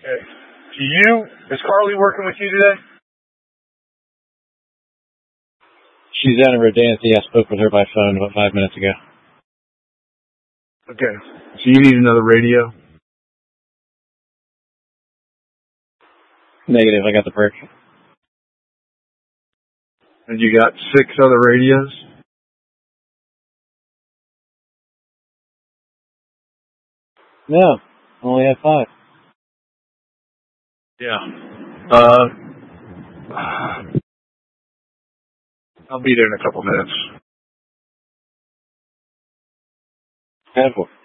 Okay. Is Carly working with you today? She's out of her dance. I spoke with her by phone about 5 minutes ago. Okay. So you need another radio? Negative. I got the perk. And you got 6 other radios? No. I only have 5. Yeah. I'll be there in a couple minutes. Handful.